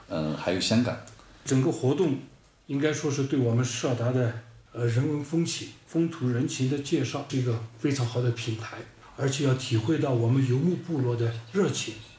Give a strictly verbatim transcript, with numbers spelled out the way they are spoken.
呃，还有香港。 整个活动应该说是对我们社达的呃人文风情、风土人情的介绍，是一个非常好的平台，而且要体会到我们游牧部落的热情。